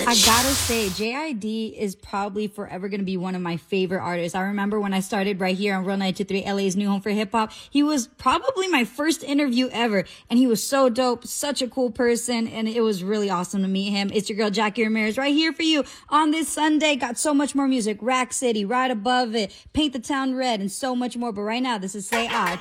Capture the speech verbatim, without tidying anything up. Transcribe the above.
I gotta say, J I D is probably forever gonna be one of my favorite artists. I remember when I started right here on Real ninety-two point three, L A's new home for hip hop. He was probably my first interview ever, and he was so dope, such a cool person, and it was really awesome to meet him. It's your girl Jackie Ramirez right here for you on this Sunday. Got so much more music: Rack City, Right Above It, Paint the Town Red, and so much more. But right now, this is Say I.